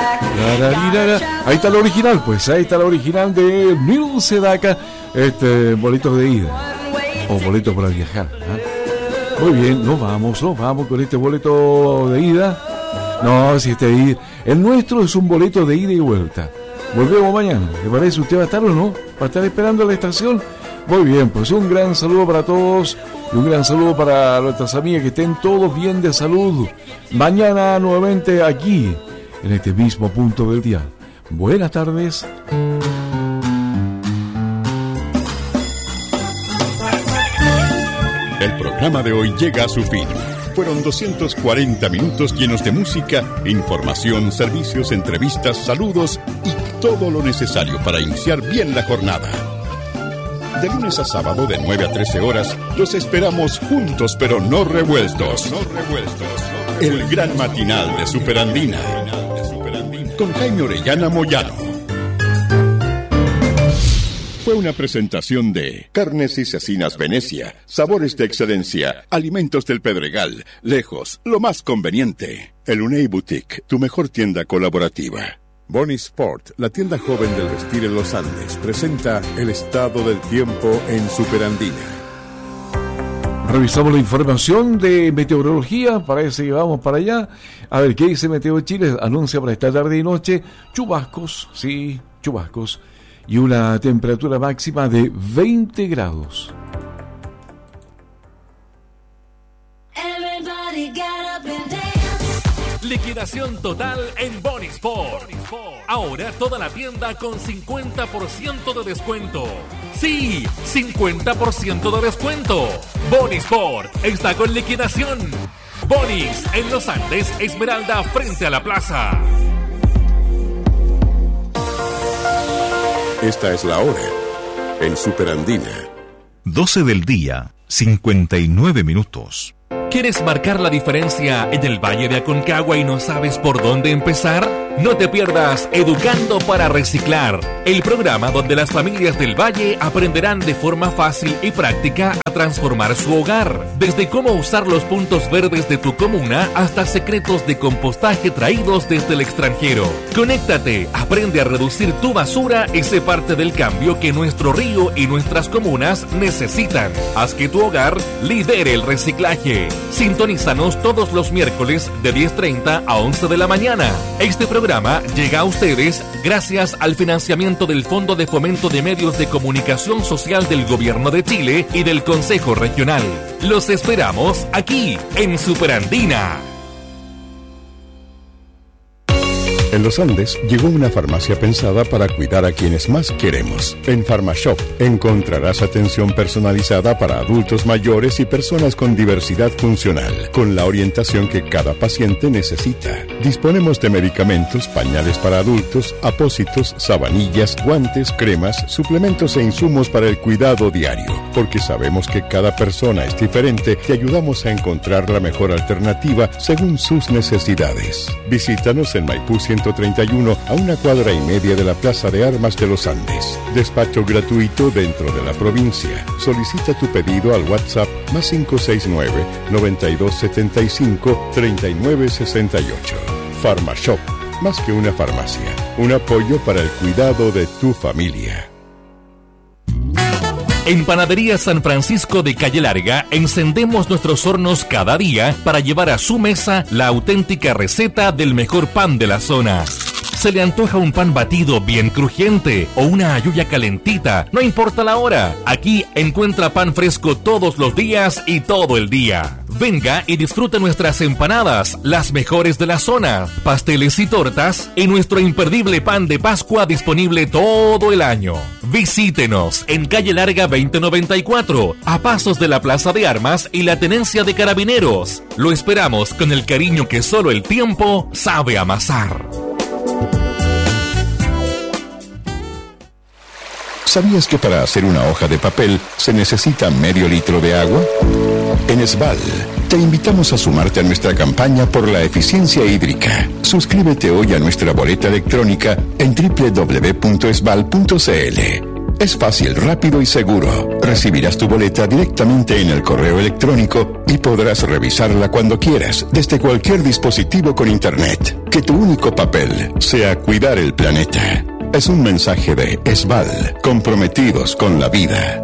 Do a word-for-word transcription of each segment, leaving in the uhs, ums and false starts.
Ahí está la original, pues, ahí está la original de Neil Sedaka, este, boleto de ida, o boleto para viajar, ¿eh? Muy bien, nos vamos, nos vamos con este boleto de ida. No, si este, el nuestro es un boleto de ida y vuelta. Volvemos mañana, ¿le parece? ¿Usted va a estar o no? ¿Va a estar esperando la estación? Muy bien, pues un gran saludo para todos y un gran saludo para nuestras amigas, que estén todos bien de salud. Mañana nuevamente aquí, en este mismo punto del día. Buenas tardes. El programa de hoy llega a su fin. Fueron doscientos cuarenta minutos llenos de música, información, servicios, entrevistas, saludos y todo lo necesario para iniciar bien la jornada. De lunes a sábado, de nueve a trece horas, los esperamos juntos pero no revueltos. No revueltos. El gran matinal de Superandina. Con Jaime Orellana Moyano. Fue una presentación de Carnes y Cecinas Venecia, sabores de excelencia, alimentos del Pedregal, lejos, lo más conveniente. El Unei Boutique, tu mejor tienda colaborativa. Bonnie Sport, la tienda joven del vestir en los Andes, presenta el estado del tiempo en Superandina. Revisamos la información de meteorología, parece que vamos para allá. A ver, ¿qué dice Meteo Chile? Anuncia para esta tarde y noche chubascos, sí, chubascos, y una temperatura máxima de veinte grados. Liquidación total en Bonnie Sport. Ahora toda la tienda con cincuenta por ciento de descuento. Sí, cincuenta por ciento de descuento. Bonnie Sport está con liquidación. Bonnie's en Los Andes, Esmeralda, frente a la plaza. Esta es la hora en Superandina. doce del día, cincuenta y nueve minutos. ¿Quieres marcar la diferencia en el Valle de Aconcagua y no sabes por dónde empezar? No te pierdas Educando para Reciclar, el programa donde las familias del Valle aprenderán de forma fácil y práctica a transformar su hogar. Desde cómo usar los puntos verdes de tu comuna hasta secretos de compostaje traídos desde el extranjero. Conéctate, aprende a reducir tu basura y sé parte del cambio que nuestro río y nuestras comunas necesitan. Haz que tu hogar lidere el reciclaje. Sintonízanos todos los miércoles de diez treinta a once de la mañana. Este programa llega a ustedes gracias al financiamiento del Fondo de Fomento de Medios de Comunicación Social del Gobierno de Chile y del Consejo Regional. Los esperamos aquí en Superandina. En Los Andes llegó una farmacia pensada para cuidar a quienes más queremos. En PharmaShop encontrarás atención personalizada para adultos mayores y personas con diversidad funcional, con la orientación que cada paciente necesita. Disponemos de medicamentos, pañales para adultos, apósitos, sabanillas, guantes, cremas, suplementos e insumos para el cuidado diario. Porque sabemos que cada persona es diferente, te ayudamos a encontrar la mejor alternativa según sus necesidades. Visítanos en Maipú ciento treinta y uno, a una cuadra y media de la Plaza de Armas de Los Andes. Despacho gratuito dentro de la provincia. Solicita tu pedido al WhatsApp más cinco seis nueve, noventa y dos setenta y cinco, treinta y nueve sesenta y ocho. PharmaShop, más que una farmacia, un apoyo para el cuidado de tu familia. En Panadería San Francisco de Calle Larga encendemos nuestros hornos cada día para llevar a su mesa la auténtica receta del mejor pan de la zona. ¿Se le antoja un pan batido bien crujiente o una hallilla calentita? No importa la hora, aquí encuentra pan fresco todos los días y todo el día. Venga y disfrute nuestras empanadas, las mejores de la zona, pasteles y tortas y nuestro imperdible pan de Pascua disponible todo el año. Visítenos en Calle Larga veinte noventa y cuatro, a pasos de la Plaza de Armas y la Tenencia de Carabineros. Lo esperamos con el cariño que solo el tiempo sabe amasar. ¿Sabías que para hacer una hoja de papel se necesita medio litro de agua? En Esval, te invitamos a sumarte a nuestra campaña por la eficiencia hídrica. Suscríbete hoy a nuestra boleta electrónica en doble u doble u doble u punto esval punto c l. Es fácil, rápido y seguro. Recibirás tu boleta directamente en el correo electrónico y podrás revisarla cuando quieras, desde cualquier dispositivo con internet. Que tu único papel sea cuidar el planeta. Es un mensaje de ESVAL, comprometidos con la vida.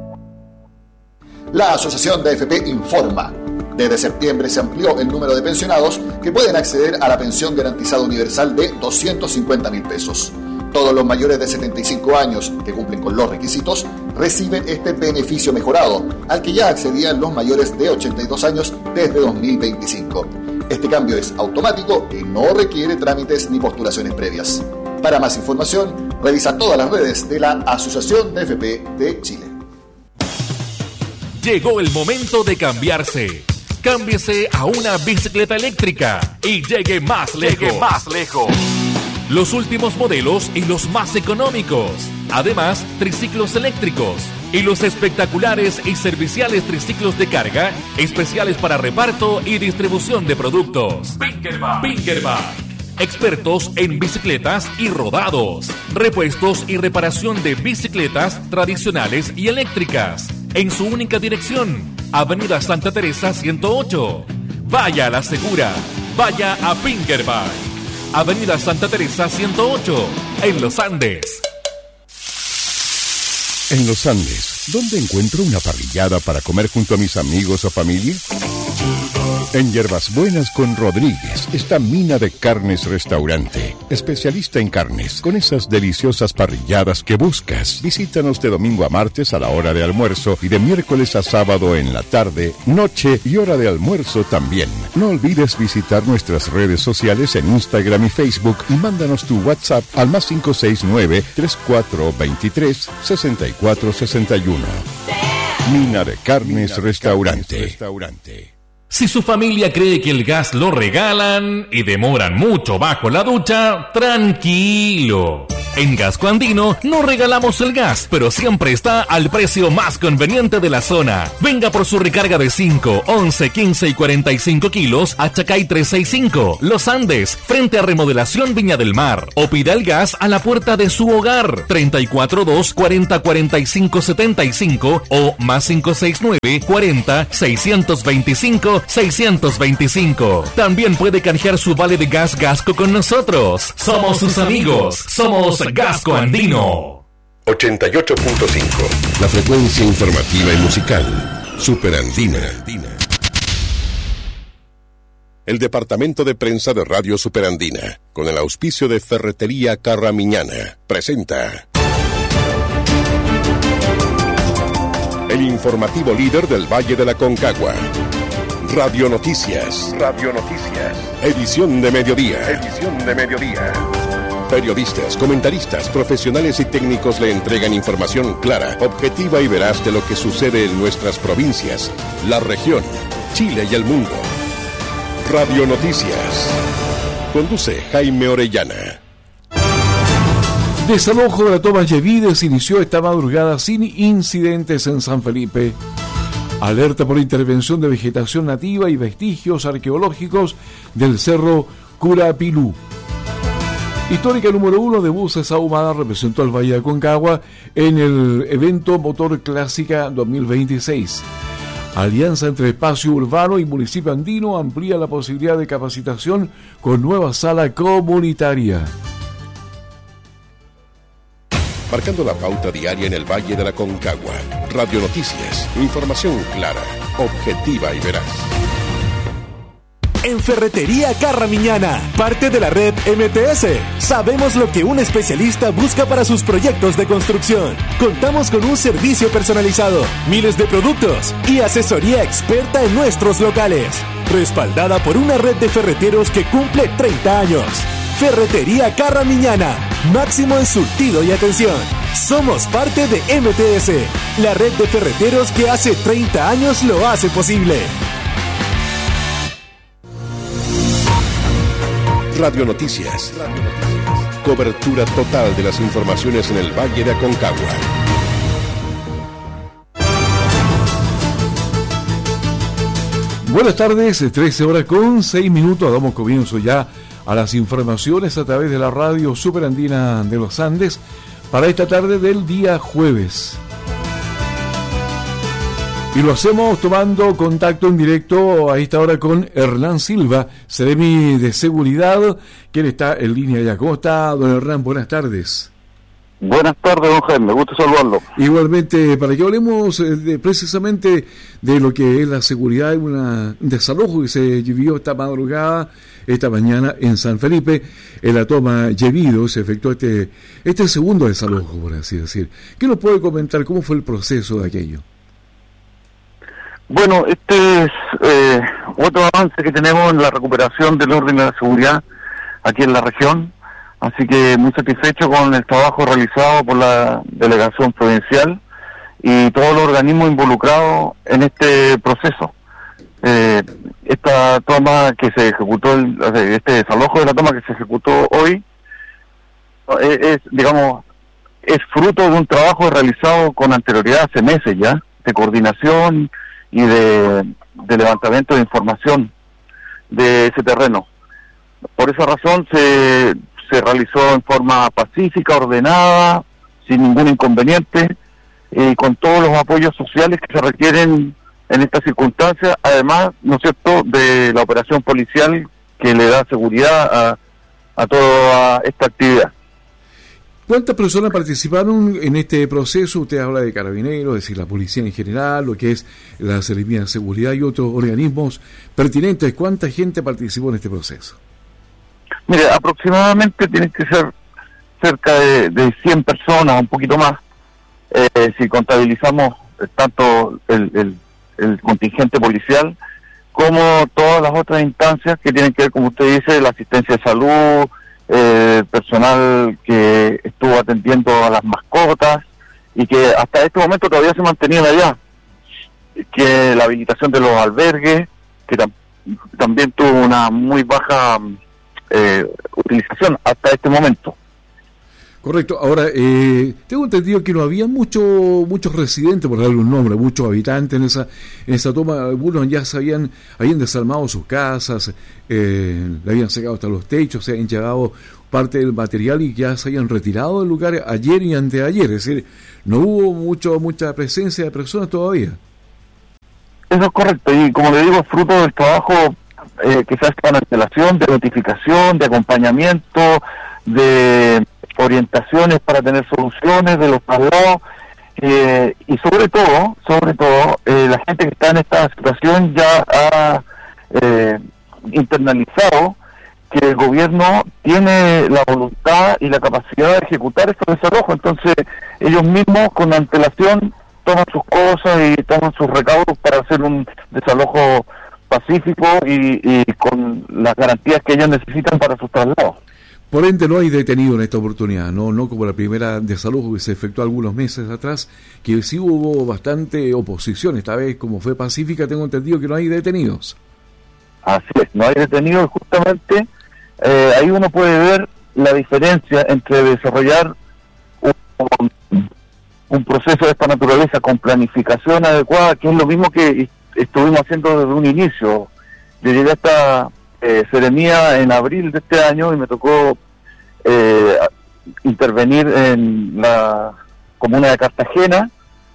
La Asociación de A F P informa. Desde septiembre se amplió el número de pensionados que pueden acceder a la pensión garantizada universal de doscientos cincuenta mil pesos. Todos los mayores de setenta y cinco años que cumplen con los requisitos reciben este beneficio mejorado, al que ya accedían los mayores de ochenta y dos años desde dos mil veinticinco. Este cambio es automático y no requiere trámites ni postulaciones previas. Para más información, revisa todas las redes de la Asociación de A F P de Chile. Llegó el momento de cambiarse. Cámbiese a una bicicleta eléctrica y llegue más lejos. Llegue más lejos. Los últimos modelos y los más económicos. Además, triciclos eléctricos y los espectaculares y serviciales triciclos de carga, especiales para reparto y distribución de productos. Pinkerbike. Pinkerbike. Expertos en bicicletas y rodados, repuestos y reparación de bicicletas tradicionales y eléctricas. En su única dirección, Avenida Santa Teresa ciento ocho. Vaya a la segura, vaya a Pinkerbike. Avenida Santa Teresa ciento ocho, en Los Andes. En Los Andes, ¿dónde encuentro una parrillada para comer junto a mis amigos o familia? En Hierbas Buenas con Rodríguez está Mina de Carnes Restaurante, especialista en carnes, con esas deliciosas parrilladas que buscas. Visítanos de domingo a martes a la hora de almuerzo y de miércoles a sábado en la tarde, noche y hora de almuerzo también. No olvides visitar nuestras redes sociales en Instagram y Facebook y mándanos tu WhatsApp al más cinco seis nueve, tres cuatro dos tres, seis cuatro seis uno. Mina de Carnes Restaurante. Si su familia cree que el gas lo regalan y demoran mucho bajo la ducha, tranquilo. En Gasco Andino no regalamos el gas, pero siempre está al precio más conveniente de la zona. Venga por su recarga de cinco, once, quince y cuarenta y cinco kilos a Chacay trescientos sesenta y cinco, Los Andes, frente a Remodelación Viña del Mar. O pida el gas a la puerta de su hogar, treinta y cuatro dos, cuarenta, cuarenta y cinco, setenta y cinco o más cinco seis nueve, cuarenta, seiscientos veinticinco, seiscientos veinticinco. También puede canjear su vale de gas Gasco con nosotros. Somos sus amigos. Somos Gasco Andino. ochenta y ocho punto cinco. La frecuencia informativa y musical. Superandina. El departamento de prensa de Radio Superandina, con el auspicio de Ferretería Carramiñana, presenta el informativo líder del Valle de la Concagua. Radio Noticias. Radio Noticias. Edición de mediodía. Edición de mediodía. Periodistas, comentaristas, profesionales y técnicos le entregan información clara, objetiva y veraz de lo que sucede en nuestras provincias, la región, Chile y el mundo. Radio Noticias. Conduce Jaime Orellana. Desalojo de la toma Yevides inició esta madrugada sin incidentes en San Felipe. Alerta por intervención de vegetación nativa y vestigios arqueológicos del cerro Curapilú. Histórica número uno de buses Ahumada representó al Valle de Aconcagua en el evento Motor Clásica dos mil veintiséis. Alianza entre Espacio Urbano y Municipio Andino amplía la posibilidad de capacitación con nueva sala comunitaria. Marcando la pauta diaria en el Valle de la Concagua. Radio Noticias. Información clara, objetiva y veraz. En Ferretería Carramiñana, parte de la red M T S. Sabemos lo que un especialista busca para sus proyectos de construcción. Contamos con un servicio personalizado, miles de productos y asesoría experta en nuestros locales. Respaldada por una red de ferreteros que cumple treinta años. Ferretería Carramiñana, máximo en surtido y atención. Somos parte de M T S, la red de ferreteros que hace treinta años lo hace posible. Radio Noticias. Radio Noticias. Cobertura total de las informaciones en el Valle de Aconcagua. Buenas tardes, trece horas con seis minutos. Damos comienzo ya a las informaciones a través de la radio Superandina de los Andes para esta tarde del día jueves. Y lo hacemos tomando contacto en directo a esta hora con Hernán Silva, Seremi de Seguridad, quien está en línea ya. ¿Cómo está, don Hernán? Buenas tardes. Buenas tardes, don Jaime, me gusta saludarlo. Igualmente, para que hablemos eh, de, precisamente de lo que es la seguridad de una, un desalojo que se vivió esta madrugada, esta mañana en San Felipe, en la toma Yevido, se efectuó este, este segundo desalojo, por así decir. ¿Qué nos puede comentar? ¿Cómo fue el proceso de aquello? Bueno, este es eh, otro avance que tenemos en la recuperación del orden de la seguridad aquí en la región, así que muy satisfecho con el trabajo realizado por la delegación provincial y todos los organismos involucrados en este proceso. Eh, esta toma que se ejecutó, el, este desalojo de la toma que se ejecutó hoy, es, es digamos, es fruto de un trabajo realizado con anterioridad hace meses ya, de coordinación y de, de levantamiento de información de ese terreno. Por esa razón se, se realizó en forma pacífica, ordenada, sin ningún inconveniente, y con todos los apoyos sociales que se requieren en estas circunstancias, además, ¿no es cierto?, de la operación policial que le da seguridad a, a toda esta actividad. ¿Cuántas personas participaron en este proceso? Usted habla de carabineros, es decir, la policía en general, lo que es la Seremía de Seguridad y otros organismos pertinentes. ¿Cuánta gente participó en este proceso? Mire, aproximadamente tienen que ser cerca de, de cien personas, un poquito más, eh, si contabilizamos tanto el, el, el contingente policial como todas las otras instancias que tienen que ver, como usted dice, la asistencia de salud, eh, personal que estuvo atendiendo a las mascotas y que hasta este momento todavía se mantenían allá, que la habilitación de los albergues, que tam- también tuvo una muy baja eh, utilización hasta este momento. Correcto. Ahora, eh, tengo entendido que no había mucho, muchos residentes, por darle un nombre, muchos habitantes en esa en esa toma. Algunos ya se habían, habían desarmado sus casas, eh, le habían sacado hasta los techos, se habían llevado parte del material y ya se habían retirado del lugar ayer y anteayer. Es decir, no hubo mucho mucha presencia de personas todavía. Eso es correcto, y como le digo, fruto del trabajo eh, que se hace con antelación, de notificación, de acompañamiento, de orientaciones para tener soluciones de los traslados, eh, y sobre todo, sobre todo, eh, la gente que está en esta situación ya ha eh, internalizado que el gobierno tiene la voluntad y la capacidad de ejecutar estos desalojos, entonces ellos mismos con antelación toman sus cosas y toman sus recaudos para hacer un desalojo pacífico y, y con las garantías que ellos necesitan para sus traslados. Por ende, no hay detenido en esta oportunidad, no no como la primera desalojo que se efectuó algunos meses atrás, que sí hubo bastante oposición. Esta vez, como fue pacífica, tengo entendido que no hay detenidos. Así es, no hay detenidos. Justamente eh, ahí uno puede ver la diferencia entre desarrollar un, un proceso de esta naturaleza con planificación adecuada, que es lo mismo que estuvimos haciendo desde un inicio. Yo llegué a esta eh, Seremía en abril de este año y me tocó eh, intervenir en la comuna de Cartagena,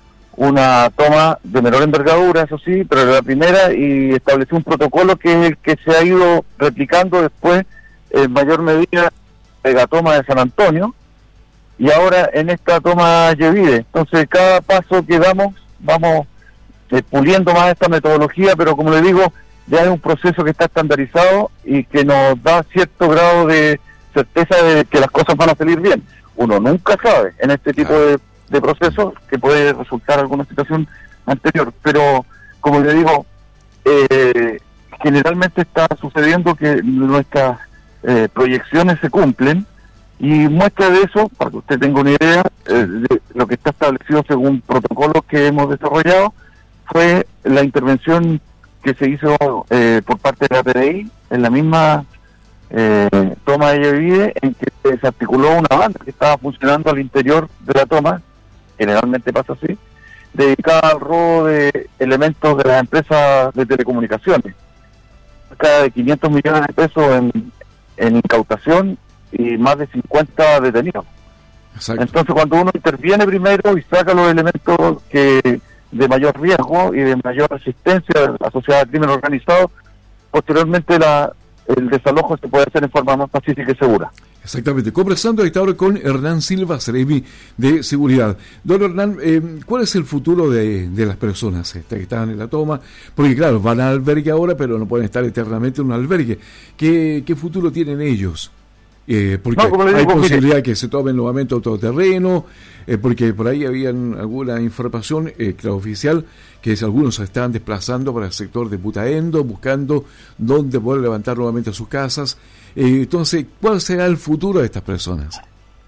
una toma de menor envergadura, eso sí, pero era la primera, y establecí un protocolo que es el que se ha ido replicando después en mayor medida en la toma de San Antonio y ahora en esta toma Yevide. Entonces cada paso que damos vamos eh, puliendo más esta metodología, pero como le digo, ya es un proceso que está estandarizado y que nos da cierto grado de certeza de que las cosas van a salir bien. Uno nunca sabe en este tipo de, de procesos que puede resultar alguna situación anterior, pero como le digo, eh, generalmente está sucediendo que nuestras eh, proyecciones se cumplen, y muestra de eso, para que usted tenga una idea, eh, de lo que está establecido según protocolos que hemos desarrollado, fue la intervención que se hizo eh, por parte de la P D I en la misma eh, toma de Yevide, en que se desarticuló una banda que estaba funcionando al interior de la toma, generalmente pasa así, dedicada al robo de elementos de las empresas de telecomunicaciones. Cerca de quinientos millones de pesos en, en incautación y más de cincuenta detenidos. Exacto. Entonces, cuando uno interviene primero y saca los elementos que de mayor riesgo y de mayor resistencia asociada al crimen organizado, posteriormente la, el desalojo se puede hacer en forma más pacífica y segura. Exactamente. Conversando esta hora con Hernán Silva, Seremi de Seguridad. Don Hernán, eh, ¿cuál es el futuro de, de las personas este, que están en la toma? Porque claro, van al albergue ahora, pero no pueden estar eternamente en un albergue. ¿Qué, qué futuro tienen ellos? Eh, porque no, hay digo, posibilidad mire. que se tomen nuevamente otro terreno, eh, porque por ahí habían alguna información eh, oficial que es, algunos se estaban desplazando para el sector de Putaendo, buscando dónde poder levantar nuevamente sus casas. Eh, entonces, ¿cuál será el futuro de estas personas?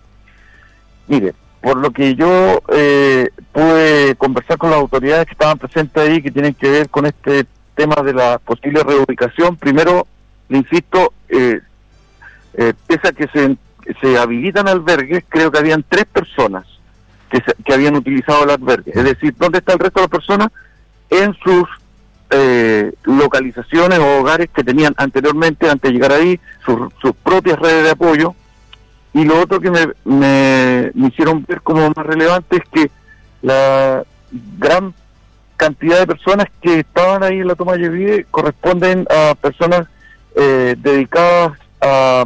Mire, por lo que yo eh, pude conversar con las autoridades que estaban presentes ahí, que tienen que ver con este tema de la posible reubicación, primero, le insisto, eh, Eh, pese a que se, se habilitan albergues, creo que habían tres personas que, se, que habían utilizado el albergue. Es decir, ¿dónde está el resto de las personas? En sus eh, localizaciones o hogares que tenían anteriormente, antes de llegar ahí, sus, sus propias redes de apoyo. Y lo otro que me, me, me hicieron ver como más relevante es que la gran cantidad de personas que estaban ahí en la toma de Yevide corresponden a personas eh, dedicadas A,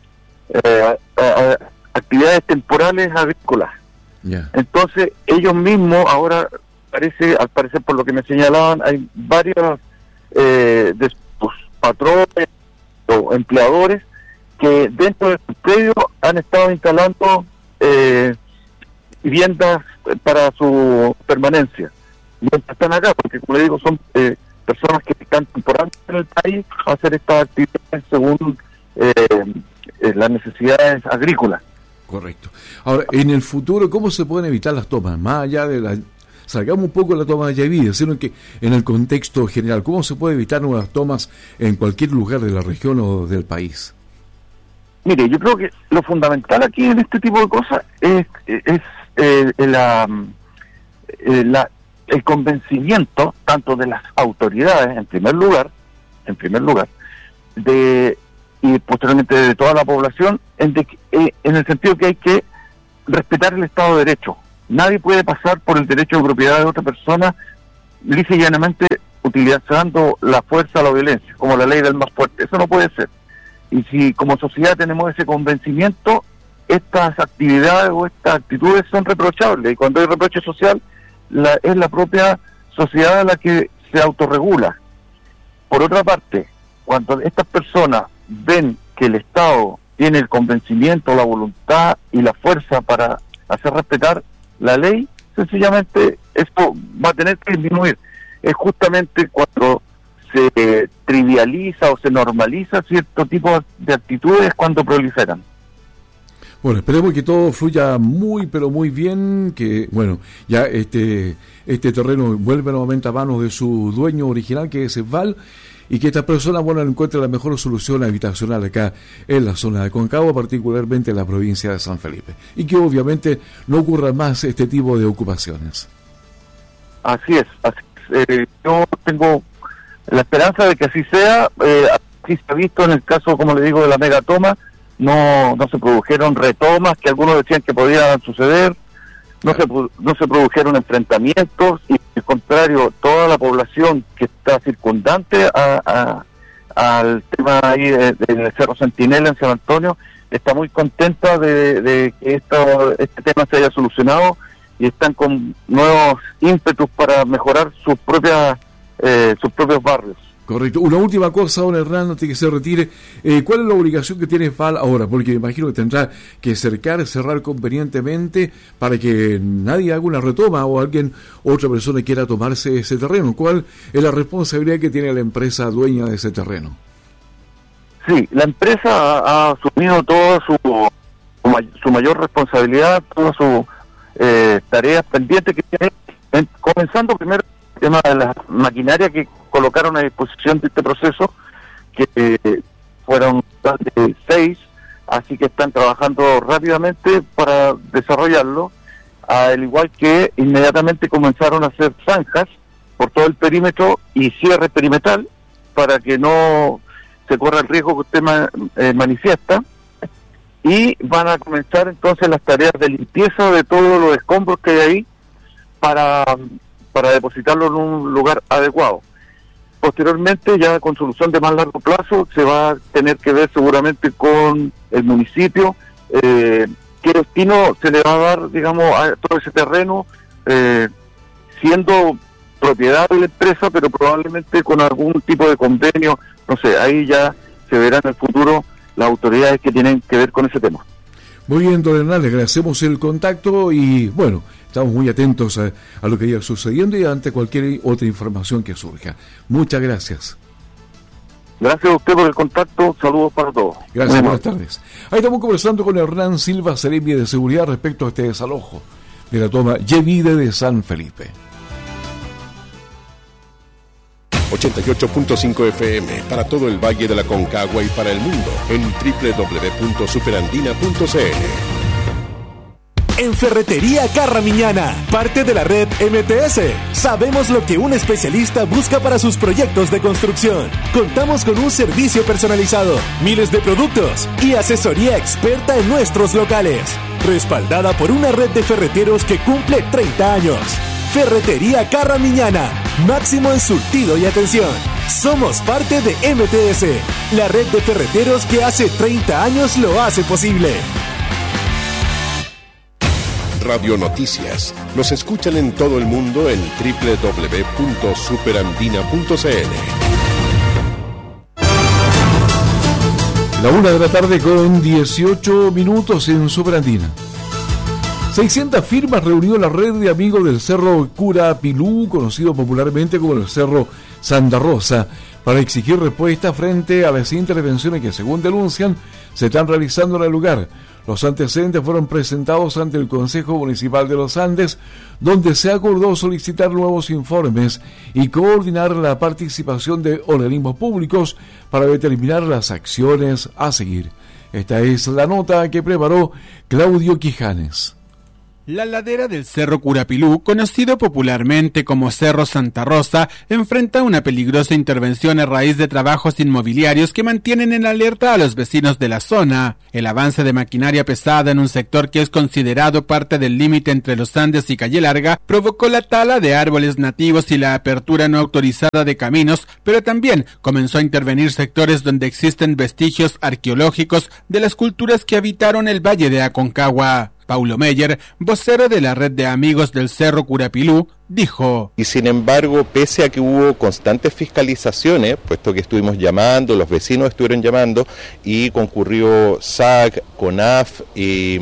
eh, a, a actividades temporales agrícolas. Yeah. Entonces ellos mismos ahora parece, al parecer por lo que me señalaban, hay varios eh, de sus patrones o empleadores que dentro del predio han estado instalando eh, viviendas para su permanencia mientras están acá, porque como le digo son eh, personas que están temporalmente en el país a hacer estas actividades según Eh, eh, las necesidades agrícolas. Correcto. Ahora, en el futuro, ¿cómo se pueden evitar las tomas? Más allá de la... Salgamos un poco de la toma de Yevide, sino que en el contexto general, ¿cómo se puede evitar nuevas tomas en cualquier lugar de la región o del país? Mire, yo creo que lo fundamental aquí en este tipo de cosas es, es eh, la, eh, la, el convencimiento tanto de las autoridades, en primer lugar, en primer lugar, de y posteriormente de toda la población, en, de, eh, en el sentido que hay que respetar el Estado de Derecho. Nadie puede pasar por el derecho de propiedad de otra persona lisa y llanamente utilizando la fuerza o la violencia, como la ley del más fuerte. Eso no puede ser. Y si como sociedad tenemos ese convencimiento, estas actividades o estas actitudes son reprochables. Y cuando hay reproche social, la, es la propia sociedad la que se autorregula. Por otra parte, cuando estas personas ven que el Estado tiene el convencimiento, la voluntad y la fuerza para hacer respetar la ley, sencillamente esto va a tener que disminuir. Es justamente cuando se trivializa o se normaliza cierto tipo de actitudes cuando proliferan. Bueno, esperemos que todo fluya muy, pero muy bien, que, bueno, ya este este terreno vuelve nuevamente a manos de su dueño original, que es Esval, y que estas personas, bueno, encuentren la mejor solución habitacional acá en la zona de Concagua, particularmente en la provincia de San Felipe, y que obviamente no ocurra más este tipo de ocupaciones. Así es, así es. Eh, yo tengo la esperanza de que así sea. Eh, así se ha visto en el caso, como le digo, de la megatoma. No, no se produjeron retomas que algunos decían que podían suceder, no se, no se produjeron enfrentamientos, y al contrario, toda la población que está circundante a, a, al tema ahí del de Cerro Centinela en San Antonio está muy contenta de, de que esto, este tema se haya solucionado, y están con nuevos ímpetus para mejorar sus propias eh, sus propios barrios. Correcto. Una última cosa, don Hernán, antes de que se retire. Eh, ¿Cuál es la obligación que tiene Esval ahora? Porque me imagino que tendrá que cercar, cerrar convenientemente para que nadie haga una retoma o alguien, otra persona quiera tomarse ese terreno. ¿Cuál es la responsabilidad que tiene la empresa dueña de ese terreno? Sí, la empresa ha, ha asumido toda su, su mayor responsabilidad, todas sus eh, tareas pendientes que tiene, en, comenzando primero el tema de la maquinaria que colocaron a disposición de este proceso, que eh, fueron de seis, así que están trabajando rápidamente para desarrollarlo, al igual que inmediatamente comenzaron a hacer zanjas por todo el perímetro y cierre perimetral para que no se corra el riesgo que usted ma, eh, manifiesta, y van a comenzar entonces las tareas de limpieza de todos los escombros que hay ahí para, para depositarlo en un lugar adecuado. Posteriormente, ya con solución de más largo plazo, se va a tener que ver seguramente con el municipio eh, qué destino se le va a dar, digamos, a todo ese terreno, eh, siendo propiedad de la empresa, pero probablemente con algún tipo de convenio, no sé, ahí ya se verá en el futuro las autoridades que tienen que ver con ese tema. Muy bien, don Hernán, le agradecemos el contacto y, bueno, estamos muy atentos a, a lo que vaya sucediendo y ante cualquier otra información que surja. Muchas gracias. Gracias a usted por el contacto, saludos para todos. Gracias, buenas tardes. Ahí estamos conversando con Hernán Silva, seremi de seguridad, respecto a este desalojo de la toma Yevide de San Felipe. ochenta y ocho punto cinco F M para todo el Valle de la Concagua y para el mundo en doble u doble u doble u punto superandina punto c l. En Ferretería Carramiñana, parte de la red M T S, sabemos lo que un especialista busca para sus proyectos de construcción. Contamos con un servicio personalizado, miles de productos y asesoría experta en nuestros locales, respaldada por una red de ferreteros que cumple treinta años. Ferretería Carramiñana, máximo en surtido y atención. Somos parte de M T S, la red de ferreteros que hace treinta años lo hace posible. Radio Noticias. Nos escuchan en todo el mundo en doble u doble u doble u punto superandina punto c l. La una de la tarde con dieciocho minutos en Superandina. seiscientas firmas reunió la red de amigos del Cerro Curapilú, conocido popularmente como el Cerro Santa Rosa, para exigir respuesta frente a las intervenciones que, según denuncian, se están realizando en el lugar. Los antecedentes fueron presentados ante el Consejo Municipal de los Andes, donde se acordó solicitar nuevos informes y coordinar la participación de organismos públicos para determinar las acciones a seguir. Esta es la nota que preparó Claudio Quijanes. La ladera del Cerro Curapilú, conocido popularmente como Cerro Santa Rosa, enfrenta una peligrosa intervención a raíz de trabajos inmobiliarios que mantienen en alerta a los vecinos de la zona. El avance de maquinaria pesada en un sector que es considerado parte del límite entre los Andes y Calle Larga provocó la tala de árboles nativos y la apertura no autorizada de caminos, pero también comenzó a intervenir sectores donde existen vestigios arqueológicos de las culturas que habitaron el Valle de Aconcagua. Paulo Meyer, vocero de la red de amigos del Cerro Curapilú, dijo: y sin embargo, pese a que hubo constantes fiscalizaciones, puesto que estuvimos llamando, los vecinos estuvieron llamando y concurrió S A C, CONAF y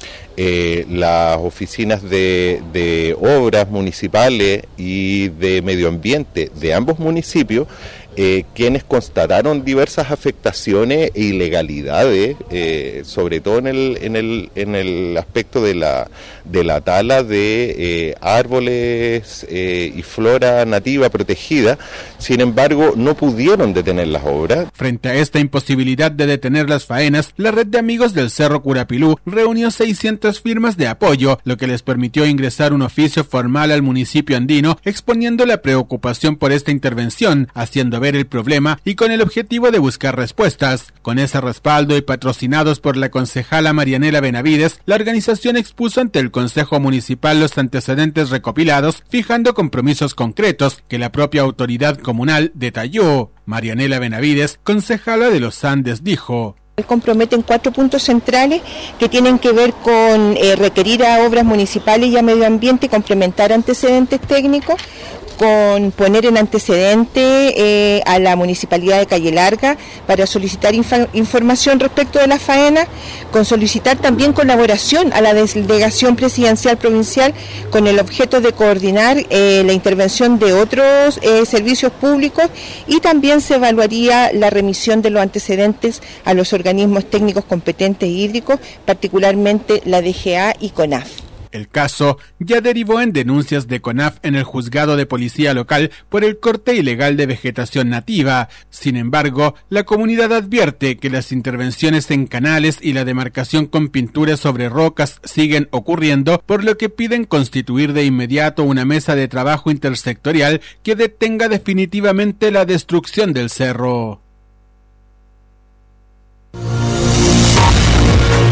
eh, las oficinas de, de obras municipales y de medio ambiente de ambos municipios, Eh, quienes constataron diversas afectaciones e ilegalidades, eh, sobre todo en el en el en el aspecto de la de la tala de eh, árboles eh, y flora nativa protegida. Sin embargo, no pudieron detener las obras. Frente a esta imposibilidad de detener las faenas, la red de amigos del Cerro Curapilú reunió seiscientas firmas de apoyo, lo que les permitió ingresar un oficio formal al municipio andino exponiendo la preocupación por esta intervención, haciendo ver el problema y con el objetivo de buscar respuestas. Con ese respaldo y patrocinados por la concejala Marianela Benavides, la organización expuso ante el Consejo Municipal los antecedentes recopilados, fijando compromisos concretos que la propia autoridad comunal detalló. Marianela Benavides, concejala de los Andes, dijo: comprometen cuatro puntos centrales que tienen que ver con eh, requerir a obras municipales y a medio ambiente complementar antecedentes técnicos, con poner en antecedente eh, a la Municipalidad de Calle Larga para solicitar infa- información respecto de la faena, con solicitar también colaboración a la Delegación Presidencial Provincial con el objeto de coordinar eh, la intervención de otros eh, servicios públicos, y también se evaluaría la remisión de los antecedentes a los organismos técnicos competentes hídricos, particularmente la D G A y CONAF. El caso ya derivó en denuncias de CONAF en el juzgado de policía local por el corte ilegal de vegetación nativa. Sin embargo, la comunidad advierte que las intervenciones en canales y la demarcación con pinturas sobre rocas siguen ocurriendo, por lo que piden constituir de inmediato una mesa de trabajo intersectorial que detenga definitivamente la destrucción del cerro.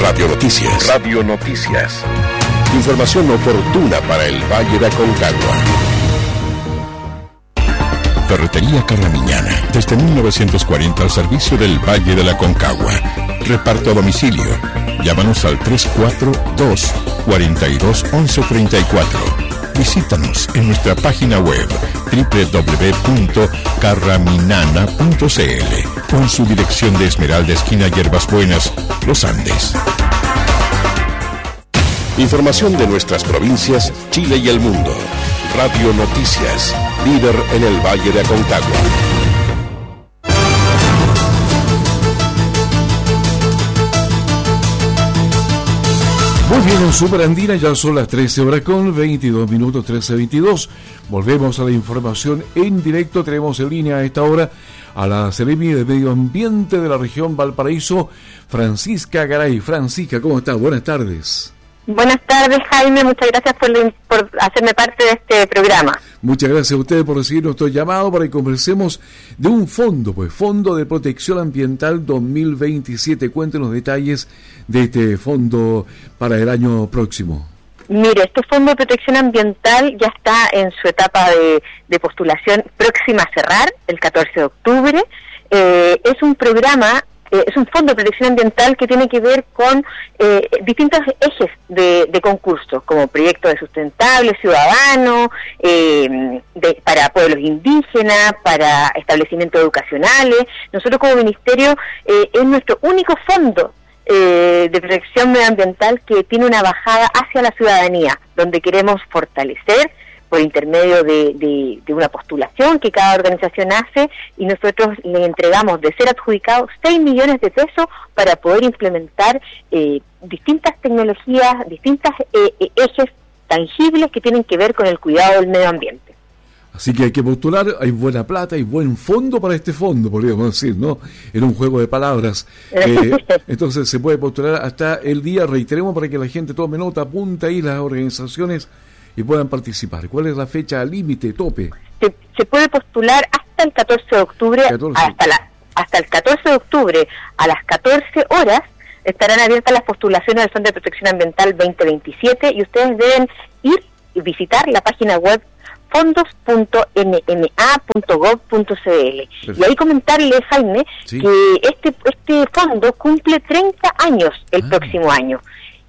Radio Noticias. Radio Noticias. Información oportuna para el Valle de Aconcagua. Ferretería Carramiñana, desde mil novecientos cuarenta al servicio del Valle de la Aconcagua. Reparto a domicilio. Llámanos al tres cuatro dos, cuatro dos, once treinta y cuatro. Visítanos en nuestra página web doble u doble u doble u punto carraminana punto c l con su dirección de Esmeralda, esquina Hierbas Buenas, Los Andes. Información de nuestras provincias, Chile y el mundo. Radio Noticias, líder en el Valle de Aconcagua. Muy bien, en Super Andina ya son las trece horas con veintidós minutos, trece veintidós. Volvemos a la información en directo. Tenemos en línea a esta hora a la Seremi de Medio Ambiente de la región Valparaíso, Francisca Garay. Francisca, ¿cómo estás? Buenas tardes. Buenas tardes, Jaime. Muchas gracias por, por hacerme parte de este programa. Muchas gracias a ustedes por recibir nuestro llamado para que conversemos de un fondo, pues Fondo de Protección Ambiental dos mil veintisiete. Cuéntenos detalles de este fondo para el año próximo. Mire, este Fondo de Protección Ambiental ya está en su etapa de, de postulación próxima a cerrar, el catorce de octubre. Eh, es un programa... Eh, es un fondo de protección ambiental que tiene que ver con eh, distintos ejes de, de concursos, como proyectos de sustentable, ciudadano, eh, de, para pueblos indígenas, para establecimientos educacionales. Nosotros como ministerio eh, es nuestro único fondo eh, de protección medioambiental que tiene una bajada hacia la ciudadanía, donde queremos fortalecer por intermedio de, de, de una postulación que cada organización hace, y nosotros le entregamos, de ser adjudicados, seis millones de pesos para poder implementar eh, distintas tecnologías, distintas eh, ejes tangibles que tienen que ver con el cuidado del medio ambiente. Así que hay que postular, hay buena plata, hay buen fondo para este fondo, podríamos decir, ¿no? Era un juego de palabras. Eh, entonces se puede postular hasta el día, reiteremos, para que la gente tome nota, apunta ahí las organizaciones y puedan participar. ¿Cuál es la fecha límite, tope? Se, se puede postular hasta el catorce de octubre, catorce. Hasta, la, hasta el catorce de octubre a las catorce horas estarán abiertas las postulaciones del Fondo de Protección Ambiental veinte veintisiete, y ustedes deben ir y visitar la página web fondos punto n m a punto gov punto c l. Y ahí comentarle, Jaime, sí, que este este fondo cumple treinta años el ah. próximo año.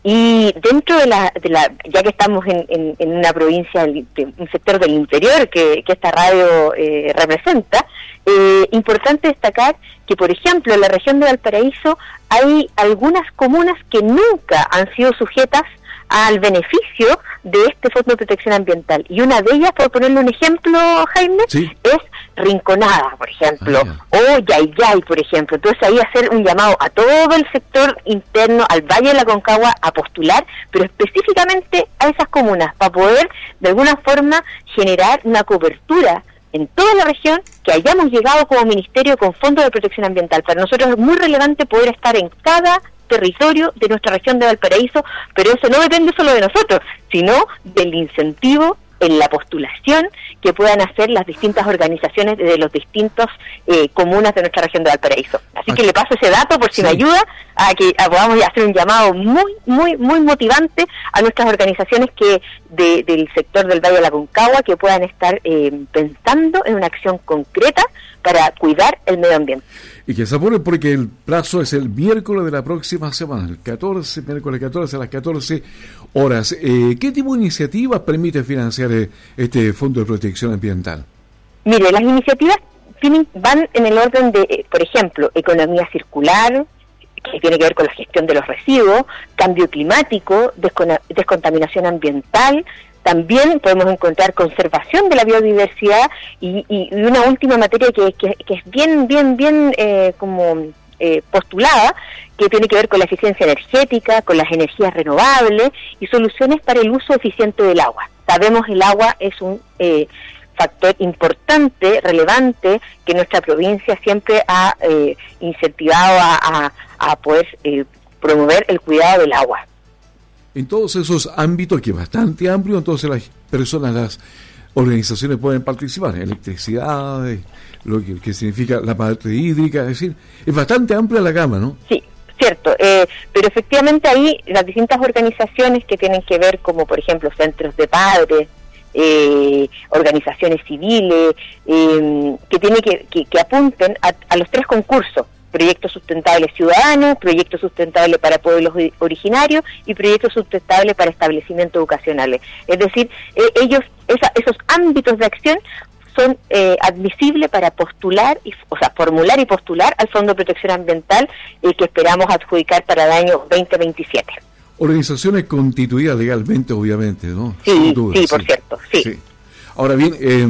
Y dentro de la, de la ya que estamos en, en, en una provincia, de un sector del interior que, que esta radio eh, representa, eh, importante destacar que, por ejemplo, en la región de Valparaíso hay algunas comunas que nunca han sido sujetas al beneficio de este Fondo de Protección Ambiental. Y una de ellas, por ponerle un ejemplo, Jaime, sí, es Rinconada, por ejemplo, ah, o Yayay, por ejemplo. Entonces ahí hacer un llamado a todo el sector interno, al Valle de la Aconcagua, a postular, pero específicamente a esas comunas, para poder de alguna forma generar una cobertura en toda la región, que hayamos llegado como ministerio con Fondo de Protección Ambiental. Para nosotros es muy relevante poder estar en cada territorio de nuestra región de Valparaíso, pero eso no depende solo de nosotros, sino del incentivo en la postulación que puedan hacer las distintas organizaciones de los distintos eh, comunas de nuestra región de Valparaíso. Así que le paso ese dato por si sí. me ayuda a que a podamos hacer un llamado muy, muy, muy motivante a nuestras organizaciones que de, del sector del Valle de la Aconcagua, que puedan estar eh, pensando en una acción concreta para cuidar el medio ambiente. Y que se apuren porque el plazo es el miércoles de la próxima semana, el catorce, miércoles catorce a las catorce horas. Eh, ¿Qué tipo de iniciativas permite financiar eh, este Fondo de Protección Ambiental? Mire, las iniciativas tienen, van en el orden de, eh, por ejemplo, economía circular, que tiene que ver con la gestión de los residuos, cambio climático, descon- descontaminación ambiental. También podemos encontrar conservación de la biodiversidad y, y, y una última materia que, que, que es bien, bien, bien eh, como eh, postulada, que tiene que ver con la eficiencia energética, con las energías renovables y soluciones para el uso eficiente del agua. Sabemos que el agua es un eh, factor importante, relevante, que nuestra provincia siempre ha eh, incentivado a, a, a poder eh, promover el cuidado del agua. En todos esos ámbitos, que es bastante amplio, entonces las personas, las organizaciones pueden participar. Electricidad, lo que, que significa la parte hídrica, es decir, es bastante amplia la gama, ¿no? Sí, Cierto, eh, pero efectivamente ahí las distintas organizaciones que tienen que ver, como por ejemplo centros de padres, eh, organizaciones civiles, eh, que tienen que, que, que apunten a, a los tres concursos: proyectos sustentables ciudadanos, proyectos sustentables para pueblos originarios y proyectos sustentables para establecimientos educacionales. Es decir, eh, ellos esa, esos ámbitos de acción son eh, admisibles para postular, y, o sea, formular y postular al Fondo de Protección Ambiental eh, que esperamos adjudicar para el año veinte veintisiete. Organizaciones constituidas legalmente, obviamente, ¿no? Sí, Sin duda, sí, por sí. cierto, sí. sí. Ahora bien, eh,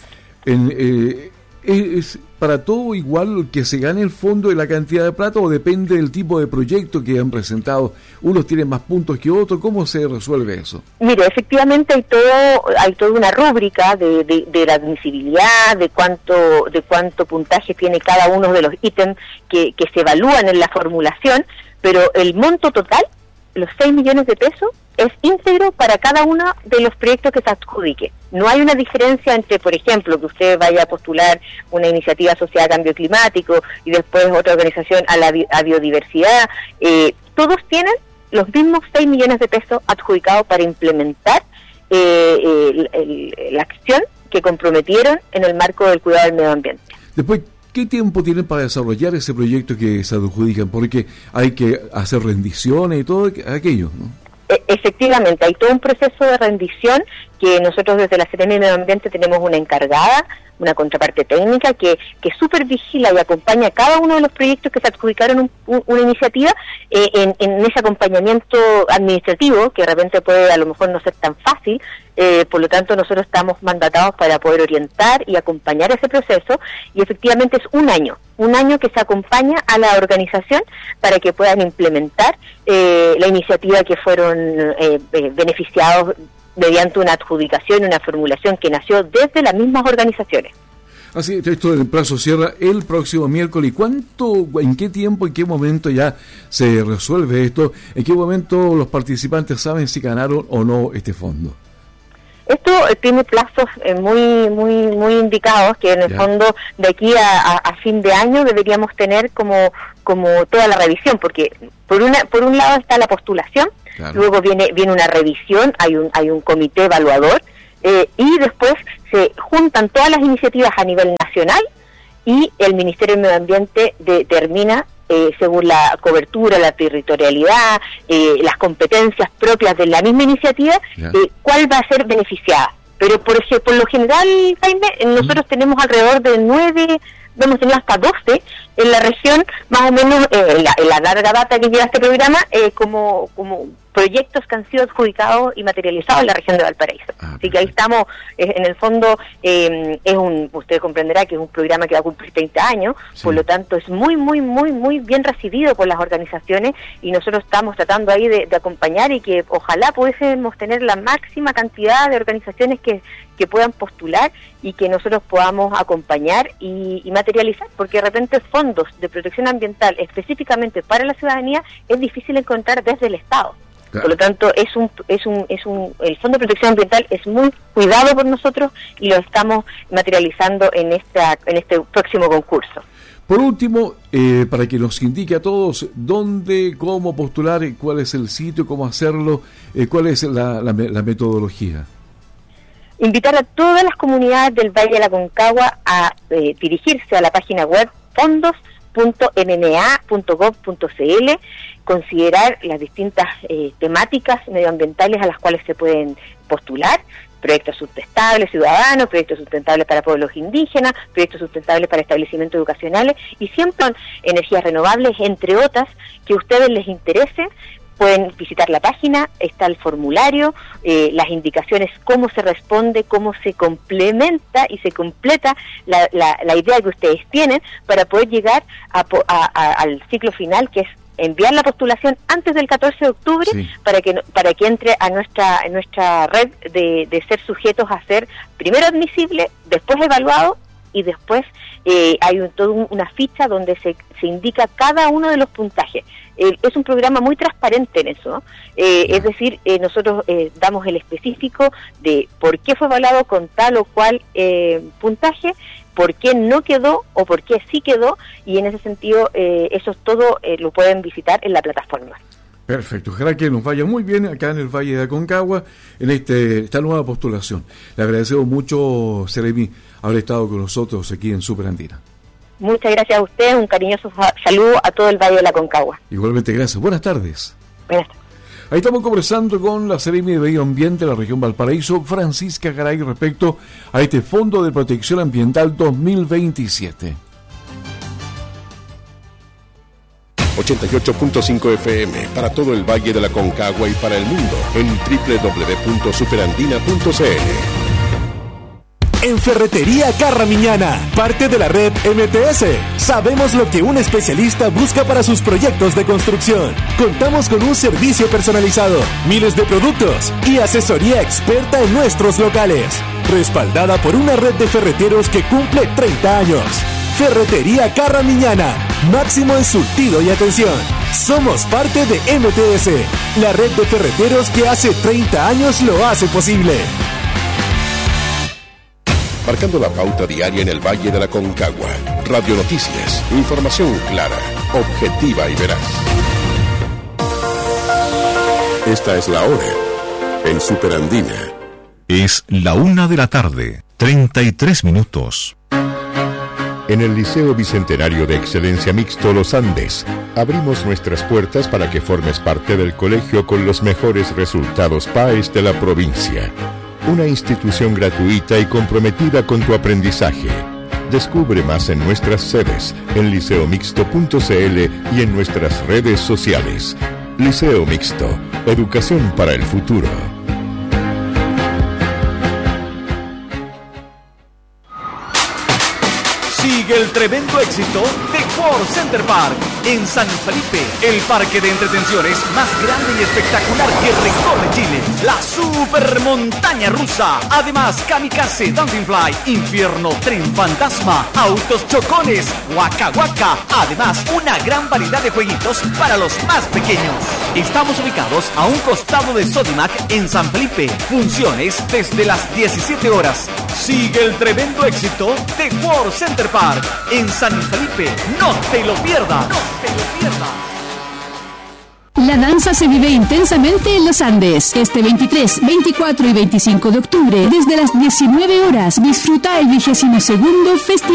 en, eh, ¿es para todo igual que se gane el fondo de la cantidad de plata o depende del tipo de proyecto que han presentado? Unos tienen más puntos que otros. ¿Cómo se resuelve eso? Mire, efectivamente hay todo hay toda una rúbrica de, de, de la admisibilidad, de cuánto de cuánto puntaje tiene cada uno de los ítems que, que se evalúan en la formulación, pero el monto total, los seis millones de pesos, es íntegro para cada uno de los proyectos que se adjudique. No hay una diferencia entre, por ejemplo, que usted vaya a postular una iniciativa asociada a cambio climático y después otra organización a la a biodiversidad. Eh, todos tienen los mismos seis millones de pesos adjudicados para implementar eh, el, el, la acción que comprometieron en el marco del cuidado del medio ambiente. Después, ¿qué tiempo tienen para desarrollar ese proyecto que se adjudican? Porque hay que hacer rendiciones y todo aquello, ¿no? Efectivamente, hay todo un proceso de rendición que nosotros desde la Seremia de Medio Ambiente tenemos una encargada, una contraparte técnica que, que supervigila y acompaña a cada uno de los proyectos que se adjudicaron un, un, una iniciativa eh, en, en ese acompañamiento administrativo, que de repente puede a lo mejor no ser tan fácil. Eh, por lo tanto, nosotros estamos mandatados para poder orientar y acompañar ese proceso, y efectivamente es un año, un año que se acompaña a la organización para que puedan implementar eh, la iniciativa que fueron eh, eh, beneficiados mediante una adjudicación, una formulación que nació desde las mismas organizaciones. Así, esto del plazo cierra el próximo miércoles. ¿Cuánto, en qué tiempo, en qué momento ya se resuelve esto? ¿En qué momento los participantes saben si ganaron o no este fondo? Esto eh, tiene plazos eh, muy muy muy indicados, que en el ya. fondo de aquí a, a, a fin de año deberíamos tener como como toda la revisión, porque por una por un lado está la postulación, claro. luego viene viene una revisión, hay un hay un comité evaluador eh, y después se juntan todas las iniciativas a nivel nacional y el Ministerio del Medio Ambiente determina Eh, según la cobertura, la territorialidad, eh, las competencias propias de la misma iniciativa, eh, cuál va a ser beneficiada. Pero por ejemplo, por lo general, Jaime, nosotros mm. tenemos alrededor de nueve, hemos tenido hasta doce en la región, más o menos, eh, en, la, en la larga data que lleva este programa, eh, como como proyectos que han sido adjudicados y materializados en la región de Valparaíso. Ah, Así que ahí estamos, eh, en el fondo, eh, es un, usted comprenderá que es un programa que va a cumplir treinta años, sí. por lo tanto es muy, muy, muy, muy bien recibido por las organizaciones, y nosotros estamos tratando ahí de, de acompañar y que ojalá pudiésemos tener la máxima cantidad de organizaciones que, que puedan postular y que nosotros podamos acompañar y, y materializar, porque de repente fondos de protección ambiental específicamente para la ciudadanía es difícil encontrar desde el Estado. Claro. Por lo tanto, es un, es un, es un, el Fondo de Protección Ambiental es muy cuidado por nosotros y lo estamos materializando en esta, en este próximo concurso. Por último, eh, para que nos indique a todos dónde, cómo postular, cuál es el sitio, cómo hacerlo, eh, cuál es la, la, la metodología. Invitar a todas las comunidades del Valle de la Aconcagua a eh, dirigirse a la página web fondos punto m m a punto gov punto c l, considerar las distintas eh, temáticas medioambientales a las cuales se pueden postular: proyectos sustentables ciudadanos, proyectos sustentables para pueblos indígenas, proyectos sustentables para establecimientos educacionales, y siempre son energías renovables, entre otras, que a ustedes les interese. Pueden visitar la página, está el formulario, eh, las indicaciones, cómo se responde, cómo se complementa y se completa la, la, la idea que ustedes tienen para poder llegar a, a, a, al ciclo final, que es enviar la postulación antes del catorce de octubre, sí. para que para que entre a nuestra a nuestra red de, de ser sujetos a ser primero admisible, después evaluado y después eh, hay un, toda un, una ficha donde se, se indica cada uno de los puntajes. Eh, es un programa muy transparente en eso, ¿no? eh, es decir, eh, nosotros eh, damos el específico de por qué fue evaluado con tal o cual eh, puntaje, por qué no quedó o por qué sí quedó, y en ese sentido eh, eso todo eh, lo pueden visitar en la plataforma. Perfecto, ojalá que nos vaya muy bien acá en el Valle de Aconcagua en este esta nueva postulación. Le agradecemos mucho, Seremi, haber estado con nosotros aquí en Superandina. Muchas gracias a ustedes, un cariñoso saludo a todo el Valle de la Aconcagua. Igualmente, gracias. Buenas tardes. Buenas tardes. Ahí estamos conversando con la Seremi de Medio Ambiente de la región Valparaíso, Francisca Garay, respecto a este Fondo de Protección Ambiental dos mil veintisiete. ochenta y ocho punto cinco F M para todo el Valle de la Aconcagua y para el mundo en doble u doble u doble u punto superandina punto c l. En Ferretería Carramiñana, parte de la red M T S, sabemos lo que un especialista busca para sus proyectos de construcción. Contamos con un servicio personalizado, miles de productos y asesoría experta en nuestros locales, respaldada por una red de ferreteros que cumple treinta años. Ferretería Carramiñana, máximo en surtido y atención. Somos parte de M T S, la red de ferreteros que hace treinta años lo hace posible. Marcando la pauta diaria en el Valle de la Aconcagua. Radio Noticias, información clara, objetiva y veraz. Esta es la hora en Superandina. Es la una de la tarde, treinta y tres minutos. En el Liceo Bicentenario de Excelencia Mixto Los Andes, abrimos nuestras puertas para que formes parte del colegio con los mejores resultados P A E S de la provincia. Una institución gratuita y comprometida con tu aprendizaje. Descubre más en nuestras sedes, en liceo mixto punto c l y en nuestras redes sociales. Liceo Mixto, educación para el futuro. Sigue el tremendo éxito de World Center Park en San Felipe, el parque de entretenciones más grande y espectacular que recorre Chile. La super montaña rusa, además Kamikaze, Dancing Fly, Infierno, Tren Fantasma, autos chocones, Waka Waka, además una gran variedad de jueguitos para los más pequeños. Estamos ubicados a un costado de Sodimac en San Felipe, funciones desde las diecisiete horas. Sigue el tremendo éxito de World Center Park en San Felipe, no te lo pierdas, no te lo pierdas. La danza se vive intensamente en los Andes. Este veintitrés, veinticuatro y veinticinco de octubre, desde las diecinueve horas, disfruta el vigésimo segundo Festival